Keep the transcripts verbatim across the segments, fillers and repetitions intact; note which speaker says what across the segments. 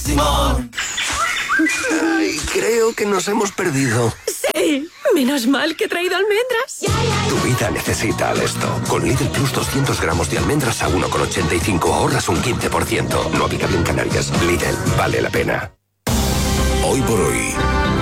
Speaker 1: Simón. Ay, creo que nos hemos perdido.
Speaker 2: Sí, menos mal que he traído almendras.
Speaker 1: Tu vida necesita esto. Con Lidl Plus doscientos gramos de almendras a uno con ochenta y cinco ahorras un quince por ciento. No aplicable en Canarias. Lidl, vale la pena.
Speaker 3: Hoy por hoy,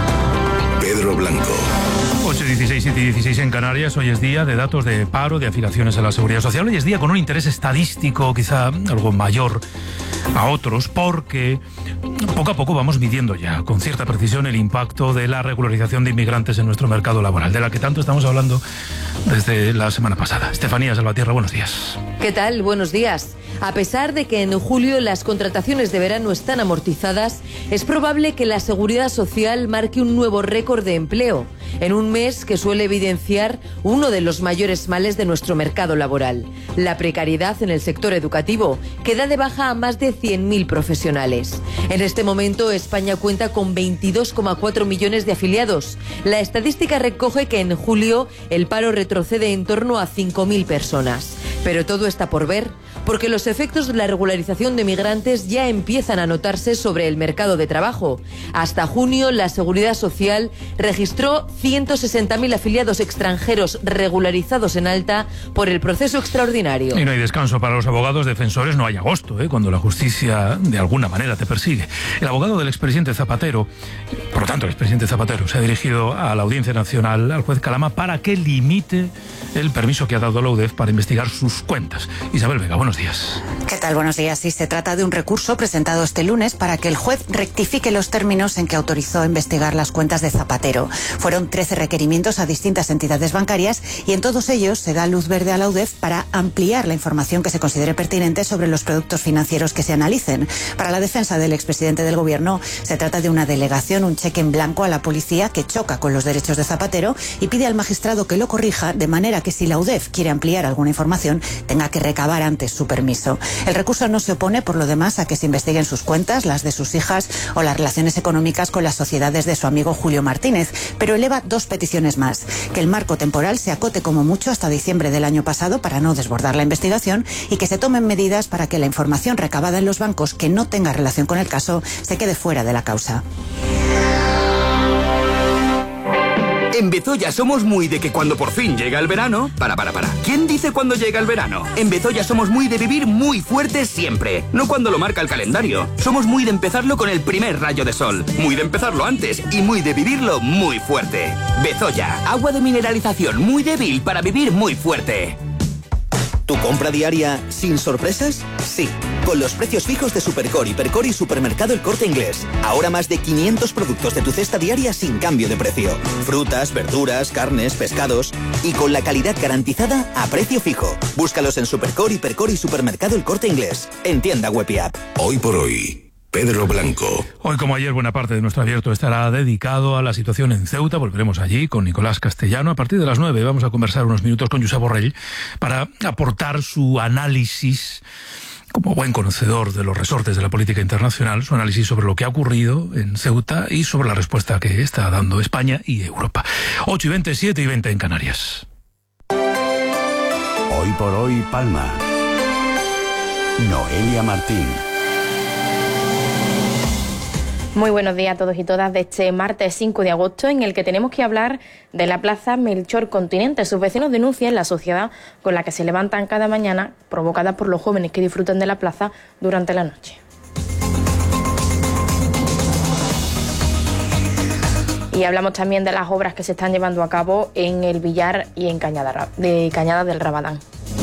Speaker 3: Pedro Blanco.
Speaker 4: ocho y dieciséis, siete y dieciséis en Canarias. Hoy es día de datos de paro, de afiliaciones a la Seguridad Social. Hoy es día con un interés estadístico quizá algo mayor a otros, porque poco a poco vamos midiendo ya con cierta precisión el impacto de la regularización de inmigrantes en nuestro mercado laboral, de la que tanto estamos hablando desde la semana pasada. Estefanía Salvatierra, buenos días.
Speaker 5: ¿Qué tal? Buenos días. A pesar de que en julio las contrataciones de verano están amortizadas, es probable que la Seguridad Social marque un nuevo récord de empleo, en un mes que suele evidenciar uno de los mayores males de nuestro mercado laboral, la precariedad en el sector educativo, que da de baja a más de cien mil profesionales. En este momento, España cuenta con veintidós coma cuatro millones de afiliados. La estadística recoge que en julio el paro retrocede en torno a cinco mil personas. Pero todo está por ver, porque los efectos de la regularización de migrantes ya empiezan a notarse sobre el mercado de trabajo. Hasta junio, la Seguridad Social registró ciento sesenta mil afiliados extranjeros regularizados en alta por el proceso extraordinario.
Speaker 4: Y no hay descanso para los abogados defensores, no hay agosto, ¿eh? Cuando la justicia de alguna manera te persigue. El abogado del expresidente Zapatero, por lo tanto el expresidente Zapatero, se ha dirigido a la Audiencia Nacional, al juez Calama, para que limite el permiso que ha dado la U D E F para investigar sus cuentas. Isabel Vega, buenos días.
Speaker 6: ¿Qué tal? Buenos días. Sí, se trata de un recurso presentado este lunes para que el juez rectifique los términos en que autorizó investigar las cuentas de Zapatero. Fueron trece requerimientos a distintas entidades bancarias y en todos ellos se da luz verde a la U D E F para ampliar la información que se considere pertinente sobre los productos financieros que se analicen. Para la defensa del expresidente del Gobierno, se trata de una delegación, un cheque en blanco a la policía que choca con los derechos de Zapatero y pide al magistrado que lo corrija, de manera que si la U D E F quiere ampliar alguna información, tenga que recabar antes su permiso. El recurso no se opone, por lo demás, a que se investiguen sus cuentas, las de sus hijas o las relaciones económicas con las sociedades de su amigo Julio Martínez, pero eleva dos peticiones más: que el marco temporal se acote como mucho hasta diciembre del año pasado para no desbordar la investigación y que se tomen medidas para que la información recabada en los bancos que no tenga relación con el caso se quede fuera de la causa.
Speaker 7: En Bezoya somos muy de que cuando por fin llega el verano... Para, para, para. ¿Quién dice cuando llega el verano? En Bezoya somos muy de vivir muy fuerte siempre. No cuando lo marca el calendario. Somos muy de empezarlo con el primer rayo de sol. Muy de empezarlo antes y muy de vivirlo muy fuerte. Bezoya, agua de mineralización muy débil para vivir muy fuerte.
Speaker 8: ¿Tu compra diaria sin sorpresas? Sí, con los precios fijos de Supercor, Hipercor y Supermercado El Corte Inglés. Ahora más de quinientos productos de tu cesta diaria sin cambio de precio. Frutas, verduras, carnes, pescados y con la calidad garantizada a precio fijo. Búscalos en Supercor, Hipercor y Supermercado El Corte Inglés. En tienda web y app.
Speaker 3: Hoy por hoy, Pedro Blanco.
Speaker 4: Hoy, como ayer, buena parte de nuestro abierto estará dedicado a la situación en Ceuta. Volveremos allí con Nicolás Castellano. A partir de las nueve vamos a conversar unos minutos con Josep Borrell para aportar su análisis, como buen conocedor de los resortes de la política internacional, su análisis sobre lo que ha ocurrido en Ceuta y sobre la respuesta que está dando España y Europa. ocho y veinte, siete y veinte en Canarias.
Speaker 9: Hoy por hoy, Palma. Noelia Martín.
Speaker 10: Muy buenos días a todos y todas de este martes cinco de agosto, en el que tenemos que hablar de la plaza Melchor Continente. Sus vecinos denuncian la sociedad con la que se levantan cada mañana, provocada por los jóvenes que disfrutan de la plaza durante la noche. Y hablamos también de las obras que se están llevando a cabo en el Villar y en Cañada, de Cañada del Rabadán.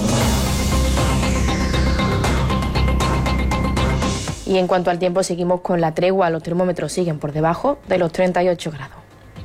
Speaker 10: Y en cuanto al tiempo, seguimos con la tregua. Los termómetros siguen por debajo de los treinta y ocho grados.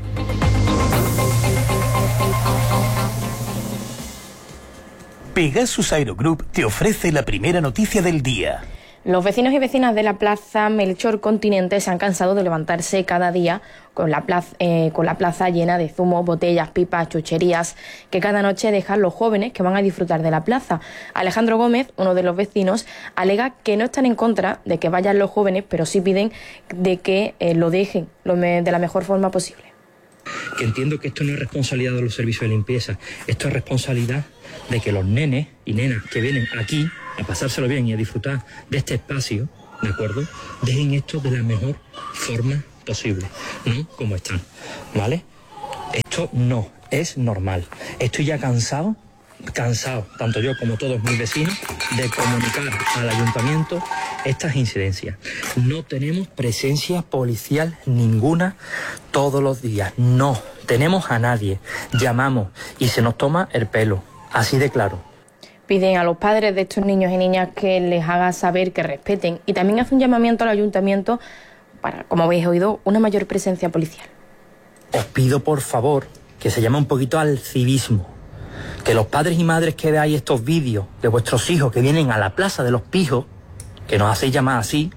Speaker 11: Pegasus Aerogroup te ofrece la primera noticia del día.
Speaker 10: Los vecinos y vecinas de la plaza Melchor Continente se han cansado de levantarse cada día con la plaza, eh, con la plaza llena de zumos, botellas, pipas, chucherías que cada noche dejan los jóvenes que van a disfrutar de la plaza. Alejandro Gómez, uno de los vecinos, alega que no están en contra de que vayan los jóvenes, pero sí piden de que eh, lo dejen lo me, de la mejor forma posible.
Speaker 12: Que entiendo que esto no es responsabilidad de los servicios de limpieza, esto es responsabilidad de que los nenes y nenas que vienen aquí a pasárselo bien y a disfrutar de este espacio ¿de acuerdo? Dejen esto de la mejor forma posible, no como están, ¿vale? Esto no es normal. Estoy ya cansado, cansado, tanto yo como todos mis vecinos, de comunicar al ayuntamiento estas incidencias. No tenemos presencia policial ninguna todos los días, no tenemos a nadie. Llamamos y se nos toma el pelo, así de claro.
Speaker 10: Piden a los padres de estos niños y niñas que les haga saber que respeten, y también hace un llamamiento al ayuntamiento para, como habéis oído, una mayor presencia policial.
Speaker 12: Os pido por favor que se llame un poquito al civismo, que los padres y madres que veáis estos vídeos de vuestros hijos que vienen a la Plaza de los Pijos, que nos hacéis llamar así,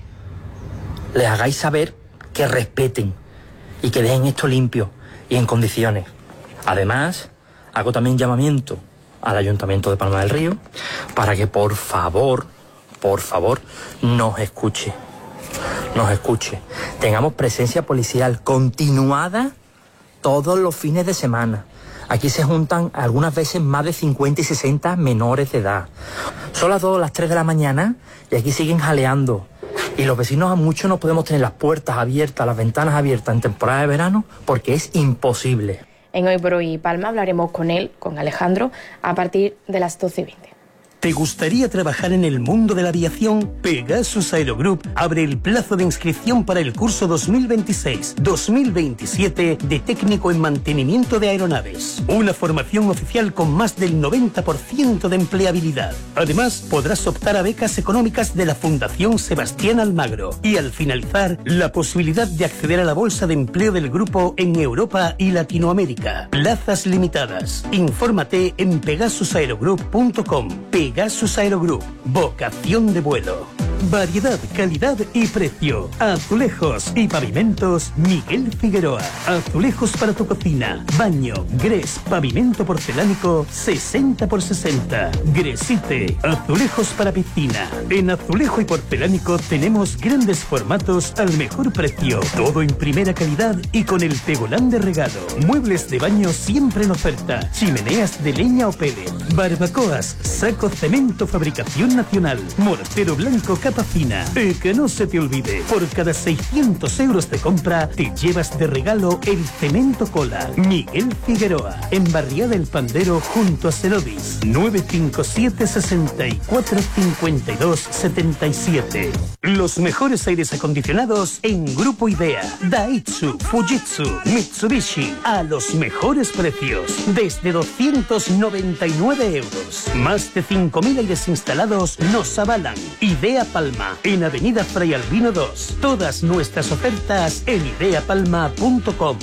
Speaker 12: les hagáis saber que respeten y que dejen esto limpio y en condiciones. Además, hago también llamamiento al Ayuntamiento de Palma del Río para que por favor, por favor, nos escuche, nos escuche. Tengamos presencia policial continuada todos los fines de semana. Aquí se juntan algunas veces más de cincuenta y sesenta menores de edad. Son las dos o las tres de la mañana y aquí siguen jaleando. Y los vecinos a muchos no podemos tener las puertas abiertas, las ventanas abiertas en temporada de verano porque es imposible.
Speaker 10: En Hoy por Hoy Palma hablaremos con él, con Alejandro, a partir de las doce y veinte.
Speaker 11: ¿Te gustaría trabajar en el mundo de la aviación? Pegasus Aerogroup abre el plazo de inscripción para el curso dos mil veintiséis dos mil veintisiete de técnico en mantenimiento de aeronaves. Una formación oficial con más del noventa por ciento de empleabilidad. Además, podrás optar a becas económicas de la Fundación Sebastián Almagro y al finalizar, la posibilidad de acceder a la bolsa de empleo del grupo en Europa y Latinoamérica. Plazas limitadas. Infórmate en pegasus aerogroup punto com. Pegasus Aerogroup, vocación de vuelo. Variedad, calidad y precio. Azulejos y pavimentos Miguel Figueroa. Azulejos para tu cocina, baño, grés, pavimento porcelánico sesenta por sesenta. Gresite, azulejos para piscina. En azulejo y porcelánico tenemos grandes formatos al mejor precio. Todo en primera calidad y con el tegolán de regalo. Muebles de baño siempre en oferta. Chimeneas de leña o pellet. Barbacoas, saco cemento fabricación nacional. Mortero blanco capa fina. Y que no se te olvide, por cada seiscientos euros de compra te llevas de regalo el cemento cola. Miguel Figueroa, en Barriada del Pandero junto a Cerodis. nueve cinco siete, seis cuatro, cinco dos siete siete. Los mejores aires acondicionados en Grupo Idea, Daitsu, Fujitsu, Mitsubishi, a los mejores precios, desde doscientos noventa y nueve euros. Más de cinco mil aires instalados nos avalan. Idea Palma, en Avenida Fray Albino dos. Todas nuestras ofertas en idea palma punto com.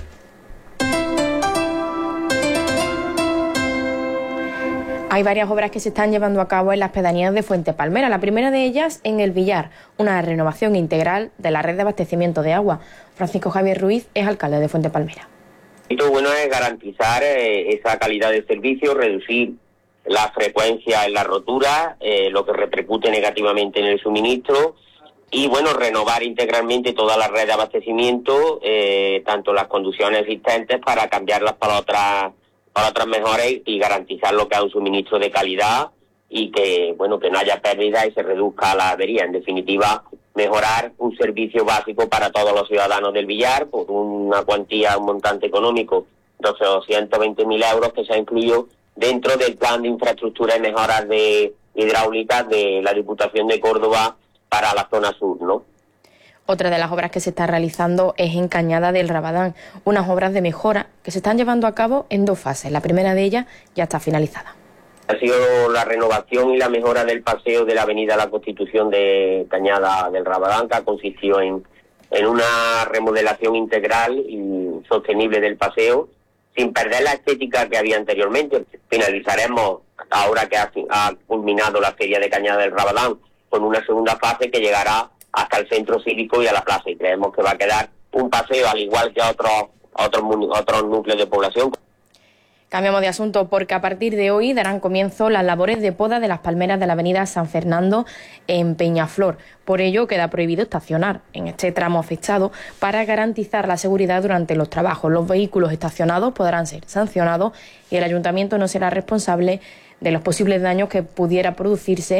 Speaker 10: Hay varias obras que se están llevando a cabo en las pedanías de Fuente Palmera. La primera de ellas en El Villar, una renovación integral de la red de abastecimiento de agua. Francisco Javier Ruiz es alcalde de Fuente Palmera.
Speaker 9: Lo bueno es garantizar eh, esa calidad de servicio, reducir la frecuencia en la rotura, eh, lo que repercute negativamente en el suministro, y bueno, renovar integralmente toda la red de abastecimiento, eh, tanto las conducciones existentes para cambiarlas para otras para otras mejores y garantizar lo que es un suministro de calidad y que bueno que no haya pérdida y se reduzca la avería. En definitiva, mejorar un servicio básico para todos los ciudadanos del Villar por una cuantía, un montante económico de doscientos veinte mil euros que se ha incluido dentro del plan de infraestructura y mejoras de hidráulicas de la Diputación de Córdoba para la zona sur, ¿no?
Speaker 10: Otra de las obras que se está realizando es en Cañada del Rabadán, unas obras de mejora que se están llevando a cabo en dos fases. La primera de ellas ya está finalizada.
Speaker 9: Ha sido la renovación y la mejora del paseo de la Avenida La Constitución de Cañada del Rabadán, que consistió en, en una remodelación integral y sostenible del paseo, sin perder la estética que había anteriormente. Finalizaremos, ahora que ha, ha culminado la Feria de Cañada del Rabadán, con una segunda fase que llegará hasta el centro cívico y a la plaza, y creemos que va a quedar un paseo al igual que otros otros otros núcleos de población.
Speaker 10: Cambiamos de asunto porque a partir de hoy darán comienzo las labores de poda de las palmeras de la avenida San Fernando en Peñaflor. Por ello queda prohibido estacionar en este tramo afectado para garantizar la seguridad durante los trabajos. Los vehículos estacionados podrán ser sancionados y el ayuntamiento no será responsable de los posibles daños que pudiera producirse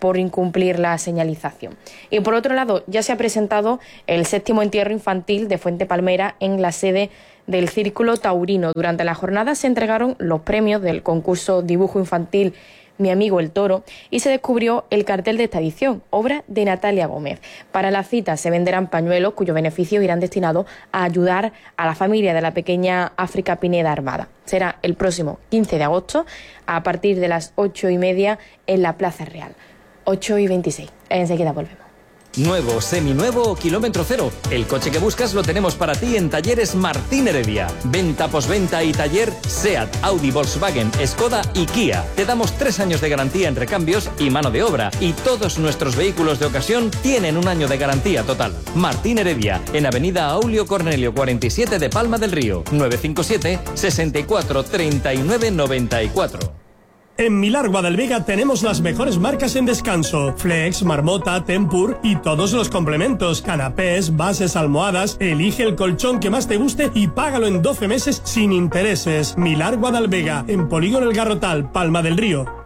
Speaker 10: por incumplir la señalización. Y por otro lado, ya se ha presentado el séptimo entierro infantil de Fuente Palmera en la sede del Círculo Taurino. Durante la jornada se entregaron los premios del concurso Dibujo Infantil Mi amigo el toro y se descubrió el cartel de esta edición, obra de Natalia Gómez. Para la cita se venderán pañuelos cuyos beneficios irán destinados a ayudar a la familia de la pequeña África Pineda Armada. Será el próximo quince de agosto a partir de las ocho y media en la Plaza Real. ocho y veintiséis. Enseguida volvemos.
Speaker 13: Nuevo, seminuevo o kilómetro cero. El coche que buscas lo tenemos para ti en Talleres Martín Heredia. Venta, posventa y taller SEAT, Audi, Volkswagen, Skoda y Kia. Te damos tres años de garantía en recambios y mano de obra. Y todos nuestros vehículos de ocasión tienen un año de garantía total. Martín Heredia, en Avenida Aulio Cornelio cuarenta y siete de Palma del Río. nueve cinco siete, sesenta y cuatro, treinta y nueve, noventa y cuatro.
Speaker 14: En Milar Guadalvega tenemos las mejores marcas en descanso: Flex, Marmota, Tempur y todos los complementos, canapés, bases, almohadas. Elige el colchón que más te guste y págalo en doce meses sin intereses. Milar Guadalvega, en Polígono El Garrotal, Palma del Río.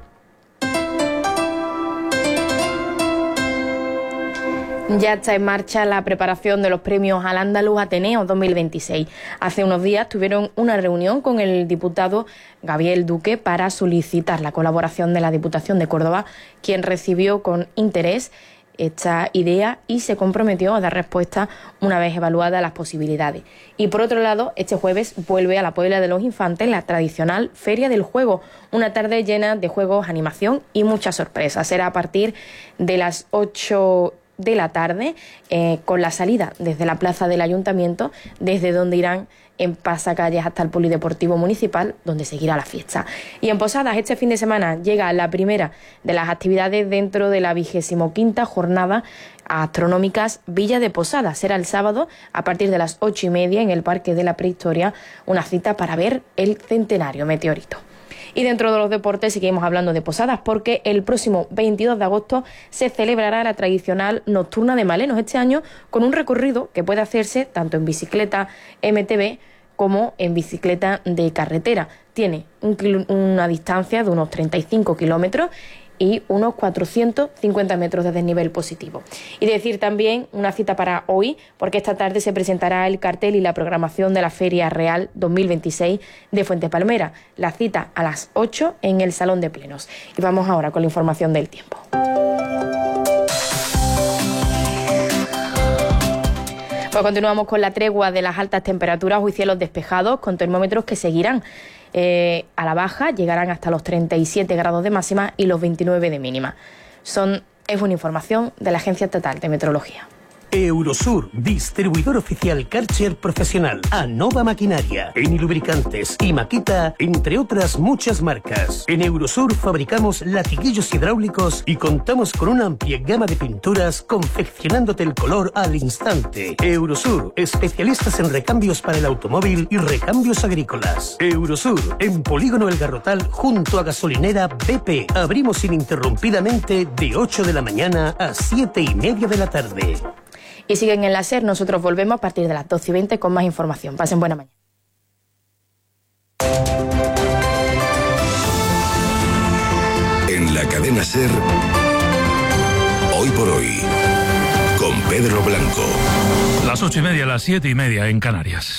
Speaker 10: Ya está en marcha la preparación de los premios Al-Ándalus Ateneo dos mil veintiséis. Hace unos días tuvieron una reunión con el diputado Gabriel Duque para solicitar la colaboración de la Diputación de Córdoba, quien recibió con interés esta idea y se comprometió a dar respuesta una vez evaluadas las posibilidades. Y por otro lado, este jueves vuelve a la Puebla de los Infantes la tradicional Feria del Juego, una tarde llena de juegos, animación y muchas sorpresas. Será a partir de las ocho de la tarde, eh, con la salida desde la plaza del Ayuntamiento, desde donde irán en pasacalles hasta el Polideportivo Municipal, donde seguirá la fiesta. Y en Posadas, este fin de semana llega la primera de las actividades dentro de la vigésimo quinta jornada astronómicas Villa de Posadas. Será el sábado a partir de las ocho y media en el Parque de la Prehistoria, una cita para ver el centenario meteorito. Y dentro de los deportes seguimos hablando de Posadas porque el próximo veintidós de agosto se celebrará la tradicional Nocturna de Malenos, este año con un recorrido que puede hacerse tanto en bicicleta M T B como en bicicleta de carretera. Tiene un, una distancia de unos treinta y cinco kilómetros y unos cuatrocientos cincuenta metros de desnivel positivo. Y decir también una cita para hoy, porque esta tarde se presentará el cartel y la programación de la Feria Real dos mil veintiséis de Fuente Palmera. La cita a las ocho en el Salón de Plenos. Y vamos ahora con la información del tiempo. Pues continuamos con la tregua de las altas temperaturas. Hoy cielos despejados con termómetros que seguirán Eh, a la baja, llegarán hasta los treinta y siete grados de máxima y los veintinueve de mínima. Son, es una información de la Agencia Estatal de Meteorología.
Speaker 11: Eurosur, distribuidor oficial Karcher profesional. Anova Maquinaria, Eni Lubricantes y Makita, entre otras muchas marcas. En Eurosur fabricamos latiguillos hidráulicos y contamos con una amplia gama de pinturas confeccionándote el color al instante. Eurosur, especialistas en recambios para el automóvil y recambios agrícolas. Eurosur, en Polígono El Garrotal, junto a gasolinera B P. Abrimos ininterrumpidamente de ocho de la mañana a siete y media de la tarde.
Speaker 10: Y siguen en la SER, nosotros volvemos a partir de las doce y veinte con más información. Pasen buena mañana.
Speaker 3: En la cadena SER, hoy por hoy, con Pedro Blanco.
Speaker 4: Las ocho y media, las siete y media en Canarias.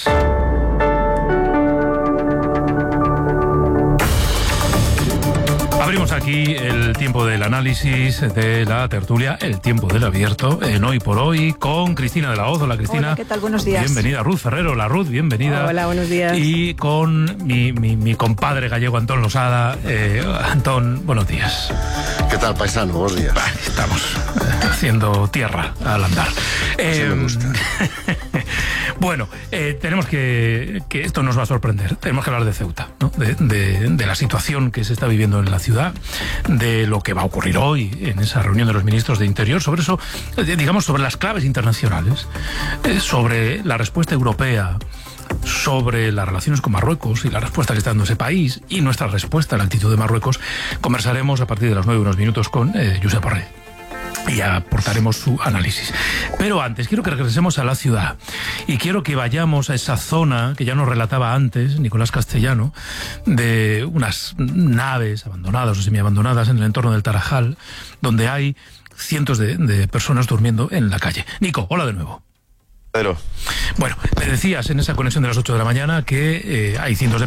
Speaker 4: Abrimos aquí el tiempo del análisis, de la tertulia, el tiempo del abierto, en Hoy por Hoy, con Cristina de la Hoz. Hola, Cristina.
Speaker 15: Hola, ¿qué tal? Buenos días.
Speaker 4: Bienvenida, Ruth Ferrero. La Ruth, bienvenida.
Speaker 15: Hola, buenos días.
Speaker 4: Y con mi, mi, mi compadre gallego, Antón Losada. Eh, Antón, buenos días.
Speaker 16: ¿Qué tal, paisano? Buenos días.
Speaker 4: Bah, estamos eh, haciendo tierra al andar. Eh,
Speaker 16: me gusta.
Speaker 4: Bueno, eh, tenemos que, que esto nos va a sorprender, tenemos que hablar de Ceuta, ¿no? de, de, de la situación que se está viviendo en la ciudad, de lo que va a ocurrir hoy en esa reunión de los ministros de Interior, sobre eso, digamos, sobre las claves internacionales, eh, sobre la respuesta europea, sobre las relaciones con Marruecos y la respuesta que está dando ese país y nuestra respuesta a la actitud de Marruecos. Conversaremos a partir de las nueve unos minutos con eh, Josep Borrell. y aportaremos su análisis. Pero antes, quiero que regresemos a la ciudad y quiero que vayamos a esa zona que ya nos relataba antes Nicolás Castellano, de unas naves abandonadas o semiabandonadas en el entorno del Tarajal, donde hay cientos de, de personas durmiendo en la calle. Nico, hola de nuevo.
Speaker 15: Pedro.
Speaker 4: Bueno, me decías en esa conexión de las ocho de la mañana que eh, hay cientos de